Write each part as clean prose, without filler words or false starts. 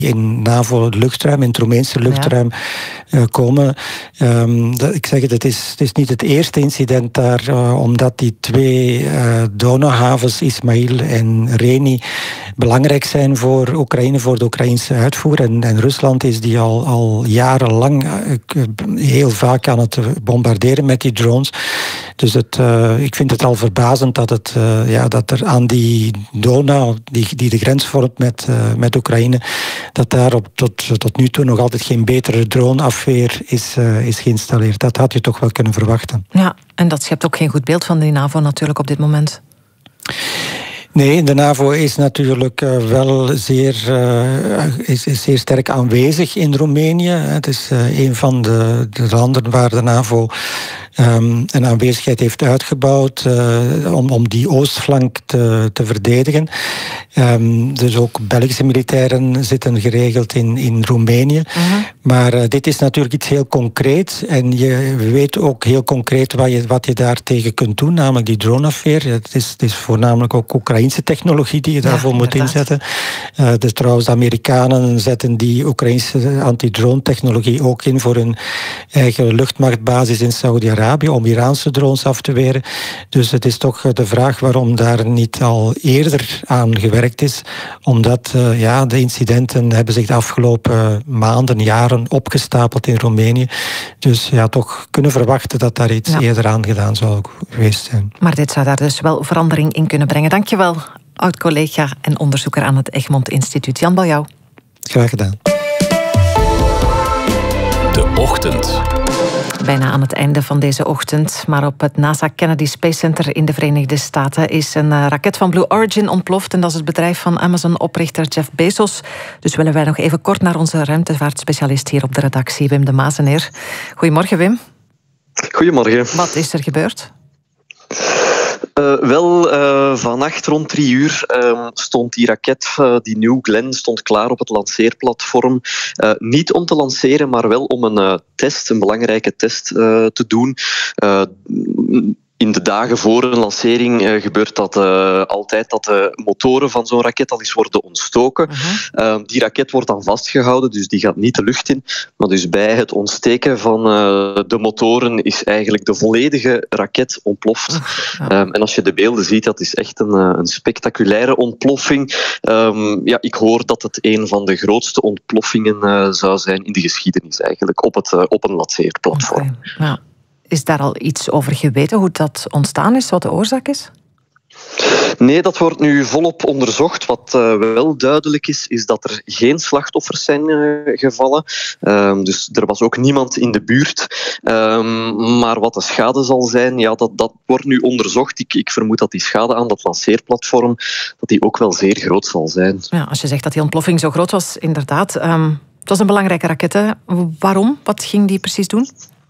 in NAVO-luchtruim, in het Roemeense luchtruim komen. Ik zeg het is niet het eerste incident daar, omdat die twee Donauhavens, Ismail en Reni, belangrijk zijn voor Oekraïne, voor de Oekraïnse uitvoer. En Rusland is die al jarenlang heel vaak aan het bombarderen met die drones. Dus ik vind het al verbazend dat er aan die Donau, die de grens vormt met Oekraïne, dat daar tot nu toe nog altijd geen betere droneafweer is geïnstalleerd. Dat had je toch wel kunnen verwachten. Ja, en dat schept ook geen goed beeld van de NAVO natuurlijk op dit moment. Nee, de NAVO is natuurlijk wel zeer sterk aanwezig in Roemenië. Het is een van de landen waar de NAVO een aanwezigheid heeft uitgebouwd om die oostflank te verdedigen. Dus ook Belgische militairen zitten geregeld in Roemenië. Uh-huh. Maar dit is natuurlijk iets heel concreets. En je weet ook heel concreet wat je daar tegen kunt doen, namelijk die droneafweer. Het is voornamelijk ook Oekraïnse technologie die je daarvoor moet inzetten. Dus trouwens, de Amerikanen zetten die Oekraïnse anti-drone technologie ook in voor hun eigen luchtmachtbasis in Saudi-Arabië, om Iraanse drones af te weren. Dus het is toch de vraag waarom daar niet al eerder aan gewerkt is. Omdat de incidenten hebben zich de afgelopen maanden, jaren opgestapeld in Roemenië. Dus toch kunnen verwachten dat daar iets eerder aan gedaan zou geweest zijn. Maar dit zou daar dus wel verandering in kunnen brengen. Dankjewel, oud-collega en onderzoeker aan het Egmont Instituut. Jan Baljouw. Graag gedaan. De Ochtend. Bijna aan het einde van deze ochtend. Maar op het NASA Kennedy Space Center in de Verenigde Staten is een raket van Blue Origin ontploft. En dat is het bedrijf van Amazon-oprichter Jeff Bezos. Dus willen wij nog even kort naar onze ruimtevaartspecialist hier op de redactie, Wim de Mazeneer. Goedemorgen, Wim. Goedemorgen. Wat is er gebeurd? Vannacht rond 3 uur stond die raket, die New Glenn, stond klaar op het lanceerplatform. Niet om te lanceren, maar wel om een belangrijke test te doen. In de dagen voor een lancering gebeurt dat altijd, dat de motoren van zo'n raket al eens worden ontstoken. Uh-huh. Die raket wordt dan vastgehouden, dus die gaat niet de lucht in. Maar dus bij het ontsteken van de motoren is eigenlijk de volledige raket ontploft. En als je de beelden ziet, dat is echt een spectaculaire ontploffing. Ik hoor dat het een van de grootste ontploffingen zou zijn in de geschiedenis eigenlijk, op een lanceerplatform. Okay. Ja. Is daar al iets over geweten, hoe dat ontstaan is, wat de oorzaak is? Nee, dat wordt nu volop onderzocht. Wat wel duidelijk is dat er geen slachtoffers zijn gevallen. Dus er was ook niemand in de buurt. Maar wat de schade zal zijn, dat wordt nu onderzocht. Ik vermoed dat die schade aan dat lanceerplatform dat die ook wel zeer groot zal zijn. Ja, als je zegt dat die ontploffing zo groot was, inderdaad. Het was een belangrijke raket, hè? Waarom? Wat ging die precies doen?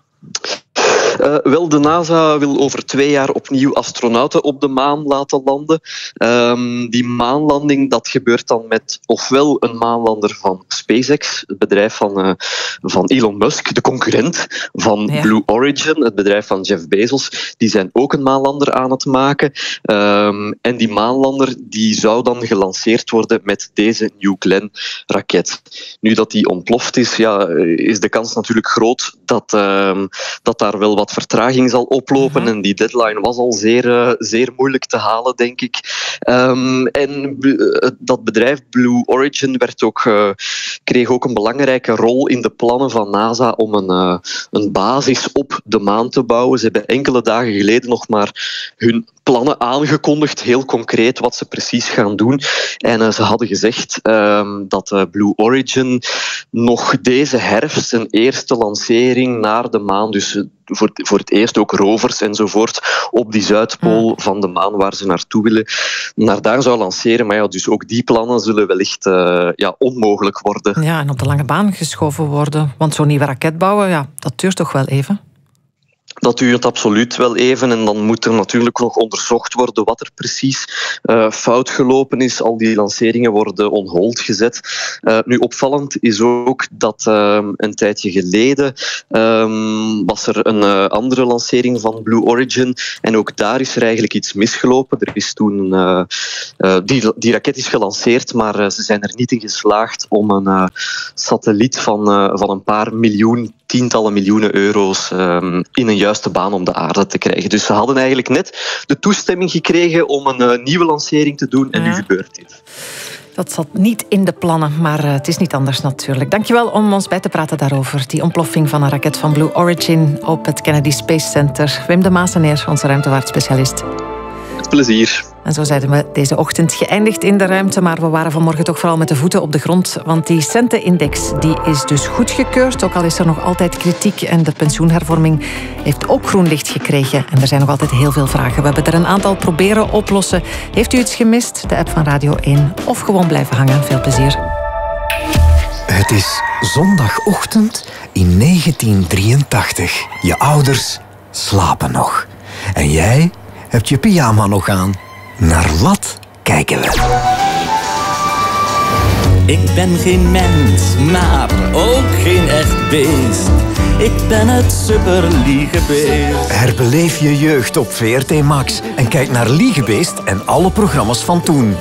De NASA wil over 2 jaar opnieuw astronauten op de maan laten landen. Die maanlanding, dat gebeurt dan met ofwel een maanlander van SpaceX, het bedrijf van Elon Musk, de concurrent van Blue Origin, het bedrijf van Jeff Bezos. Die zijn ook een maanlander aan het maken. En die maanlander die zou dan gelanceerd worden met deze New Glenn raket. Nu dat die ontploft is, is de kans natuurlijk groot dat daar wel wat vertraging zal oplopen. En die deadline was al zeer moeilijk te halen, denk ik. En dat bedrijf Blue Origin kreeg ook een belangrijke rol in de plannen van NASA om een basis op de maan te bouwen. Ze hebben enkele dagen geleden nog maar hun plannen aangekondigd, heel concreet wat ze precies gaan doen. En ze hadden gezegd dat Blue Origin nog deze herfst een eerste lancering naar de maan, dus voor het eerst ook rovers enzovoort, op die Zuidpool van de maan waar ze naartoe willen, naar daar zou lanceren. Maar dus ook die plannen zullen wellicht onmogelijk worden. Ja, en op de lange baan geschoven worden. Want zo'n nieuwe raket bouwen, dat duurt toch wel even? Dat duurt absoluut wel even en dan moet er natuurlijk nog onderzocht worden wat er precies fout gelopen is. Al die lanceringen worden on hold gezet. Nu, opvallend is ook dat een tijdje geleden was er een andere lancering van Blue Origin en ook daar is er eigenlijk iets misgelopen. Er is toen die raket is gelanceerd, maar ze zijn er niet in geslaagd om een satelliet van een paar miljoen, tientallen miljoenen euro's in een juiste baan om de aarde te krijgen. Dus ze hadden eigenlijk net de toestemming gekregen om een nieuwe lancering te doen en nu gebeurt dit. Dat zat niet in de plannen, maar het is niet anders natuurlijk. Dankjewel om ons bij te praten daarover. Die ontploffing van een raket van Blue Origin op het Kennedy Space Center. Wim de Maaseneer, onze ruimtevaartspecialist. Met plezier. En zo zijn we deze ochtend geëindigd in de ruimte, maar we waren vanmorgen toch vooral met de voeten op de grond, want die Cente-index die is dus goedgekeurd, ook al is er nog altijd kritiek en de pensioenhervorming heeft ook groen licht gekregen. En er zijn nog altijd heel veel vragen. We hebben er een aantal proberen oplossen. Heeft u iets gemist? De app van Radio 1 of gewoon blijven hangen. Veel plezier. Het is zondagochtend in 1983. Je ouders slapen nog. En jij hebt je pyjama nog aan. Naar wat kijken we? Ik ben geen mens, maar ook geen echt beest. Ik ben het superliegebeest. Herbeleef je jeugd op VRT Max en kijk naar Liegebeest en alle programma's van toen.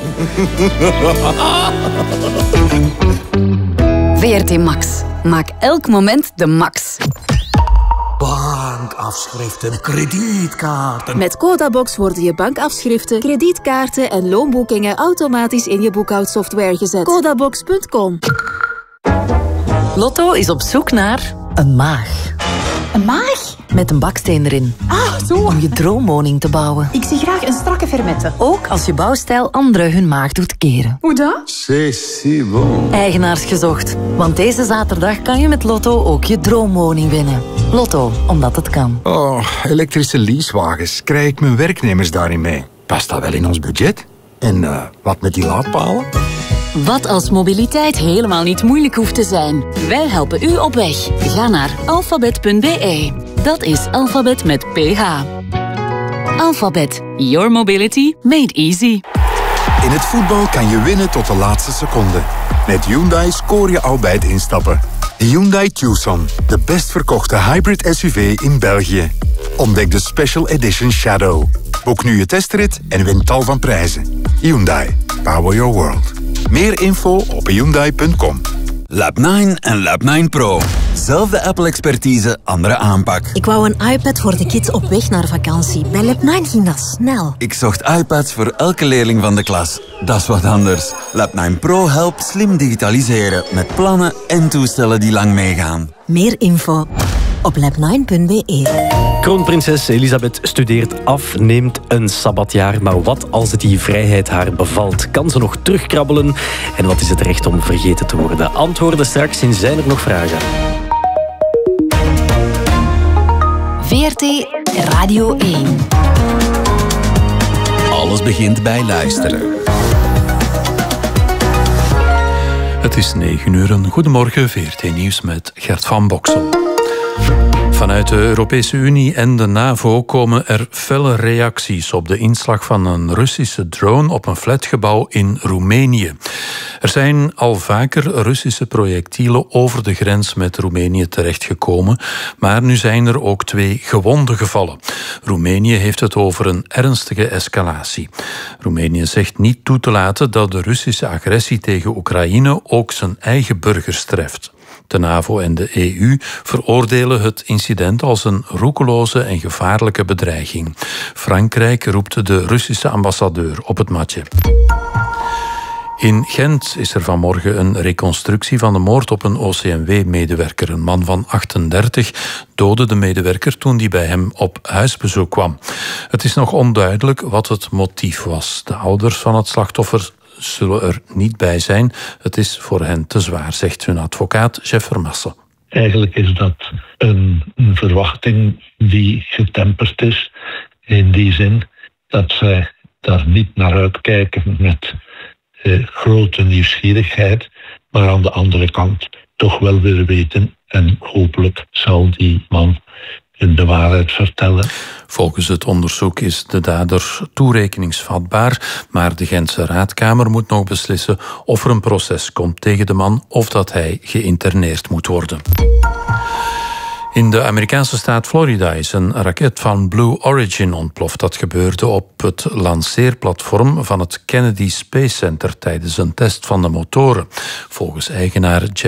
VRT Max. Maak elk moment de max. Bankafschriften, kredietkaarten. Met Codabox worden je bankafschriften, kredietkaarten en loonboekingen automatisch in je boekhoudsoftware gezet. Codabox.com. Lotto is op zoek naar een maag. Een maag? Met een baksteen erin. Ah, zo. Om je droomwoning te bouwen. Ik zie graag een strakke fermette. Ook als je bouwstijl anderen hun maag doet keren. Hoe dat? C'est si bon. Eigenaars gezocht. Want deze zaterdag kan je met Lotto ook je droomwoning winnen. Lotto, omdat het kan. Oh, elektrische leasewagens. Krijg ik mijn werknemers daarin mee? Past dat wel in ons budget? En wat met die laadpalen? Wat als mobiliteit helemaal niet moeilijk hoeft te zijn? Wij helpen u op weg. Ga naar alphabet.be. Dat is alfabet met PH. Alphabet. Your mobility made easy. In het voetbal kan je winnen tot de laatste seconde. Met Hyundai scoor je al bij het instappen. De Hyundai Tucson, de best verkochte hybrid SUV in België. Ontdek de Special Edition Shadow. Boek nu je testrit en win tal van prijzen. Hyundai. Power your world. Meer info op hyundai.com. Lab 9 en Lab 9 Pro. Zelfde Apple-expertise, andere aanpak. Ik wou een iPad voor de kids op weg naar vakantie. Bij Lab 9 ging dat snel. Ik zocht iPads voor elke leerling van de klas. Dat is wat anders. Lab 9 Pro helpt slim digitaliseren. Met plannen en toestellen die lang meegaan. Meer info op lab9.be. Kroonprinses Elisabeth studeert af, neemt een sabbatjaar. Maar wat als die vrijheid haar bevalt? Kan ze nog terugkrabbelen? En wat is het recht om vergeten te worden? Antwoorden straks in Zijn er nog vragen? VRT Radio 1. Alles begint bij luisteren. Het is 9:00. Goedemorgen, VRT Nieuws met Gert van Boksel. Vanuit de Europese Unie en de NAVO komen er felle reacties op de inslag van een Russische drone op een flatgebouw in Roemenië. Er zijn al vaker Russische projectielen over de grens met Roemenië terechtgekomen, maar nu zijn er ook 2 gewonden gevallen. Roemenië heeft het over een ernstige escalatie. Roemenië zegt niet toe te laten dat de Russische agressie tegen Oekraïne ook zijn eigen burgers treft. De NAVO en de EU veroordelen het incident als een roekeloze en gevaarlijke bedreiging. Frankrijk roept de Russische ambassadeur op het matje. In Gent is er vanmorgen een reconstructie van de moord op een OCMW-medewerker. Een man van 38 doodde de medewerker toen die bij hem op huisbezoek kwam. Het is nog onduidelijk wat het motief was. De ouders van het slachtoffer zullen er niet bij zijn. Het is voor hen te zwaar, zegt hun advocaat Jeff Vermassen. Eigenlijk is dat een verwachting die getemperd is, in die zin dat zij daar niet naar uitkijken met grote nieuwsgierigheid, maar aan de andere kant toch wel willen weten, en hopelijk zal die man de waarheid vertellen. Volgens het onderzoek is de dader toerekeningsvatbaar, maar de Gentse Raadkamer moet nog beslissen of er een proces komt tegen de man of dat hij geïnterneerd moet worden. In de Amerikaanse staat Florida is een raket van Blue Origin ontploft. Dat gebeurde op het lanceerplatform van het Kennedy Space Center tijdens een test van de motoren. Volgens eigenaar